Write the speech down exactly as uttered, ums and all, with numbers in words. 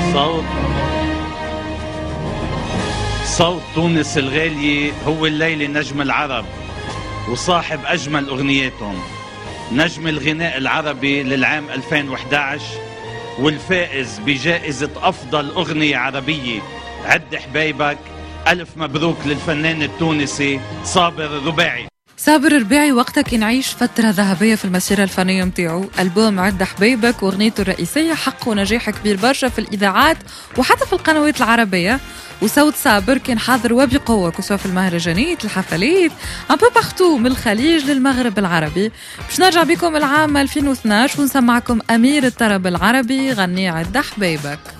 صوت صوت تونس الغالي هو الليلة نجم العرب وصاحب أجمل أغنياتهم، نجم الغناء العربي للعام ألفين وإحدى عشر والفائز بجائزة أفضل أغنية عربية عد حبايبك. ألف مبروك للفنان التونسي صابر الرباعي. صابر الرباعي وقتك نعيش فترة ذهبية في المسيرة الفنية متاعو، ألبوم عد حبايبك واغنيته الرئيسية حقه نجاح كبير برشا في الإذاعات وحتى في القنوات العربية، وصوت صابر كان حاضر وبقوة كسوا في المهرجانات الحفلات un peu partout من الخليج للمغرب العربي. باش نرجع بكم العام ألفين واثناشر ونسمعكم أمير الطرب العربي غني عد حبايبك.